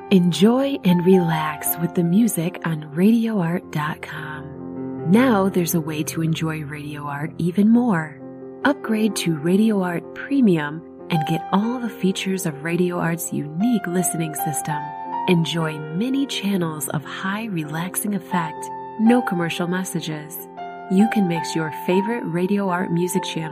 Enjoy and relax with the music on RadioArt.com. Now there's a way to enjoy Radio Art even more. Upgrade to Radio Art Premium and get all the features of Radio Art's unique listening system. Enjoy many channels of high relaxing effect, no commercial messages. You can mix your favorite Radio Art music channel